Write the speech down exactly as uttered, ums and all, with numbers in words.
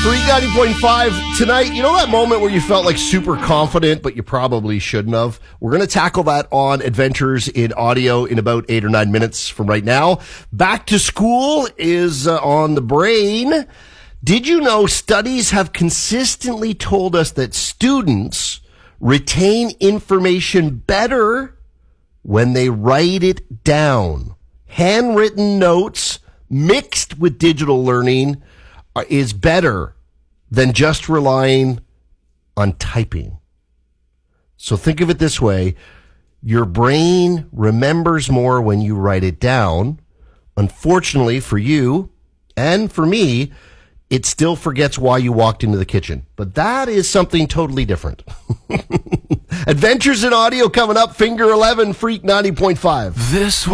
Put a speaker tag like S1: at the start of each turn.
S1: Freak ninety point five tonight. You know that moment where you felt like super confident, but you probably shouldn't have? We're going to tackle that on Adventures in Audio in about eight or nine minutes from right now. Back to school is uh, on the brain. Did you know studies have consistently told us that students retain information better when they write it down? Handwritten notes mixed with digital learning is better than just relying on typing. So think of it this way. Your brain remembers more when you write it down. Unfortunately for you and for me, it still forgets why you walked into the kitchen. But that is something totally different. Adventures in Audio coming up. Finger eleven, Freak ninety point five.
S2: This